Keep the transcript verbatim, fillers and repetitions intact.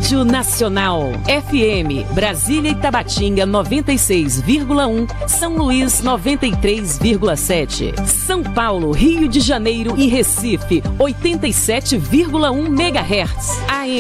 Rádio Nacional. F M, Brasília e Tabatinga noventa e seis vírgula um, São Luís noventa e três vírgula sete. São Paulo, Rio de Janeiro e Recife oitenta e sete vírgula um megahertz. A M